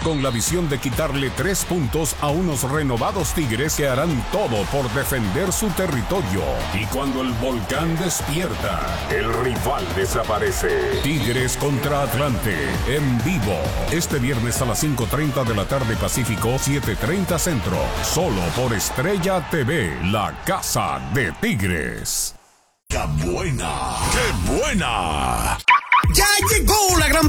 con la visión de quitarle 3 puntos a unos renovados Tigres que harán todo por defender su territorio. Y cuando el volcán despierta, el rival desaparece. Tigres contra Atlante, en vivo. Este viernes a las 5:30 de la tarde Pacífico, 7:30 Centro. Solo por Estrella TV, la casa de Tigres. ¡Qué buena! ¡Qué buena! ¡Ya llegó la gran